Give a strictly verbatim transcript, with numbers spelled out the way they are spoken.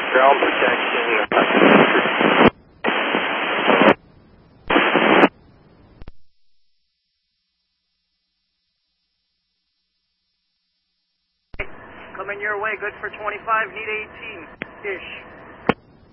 Ground protection. Coming your way, good for twenty-five, need eighteen-ish.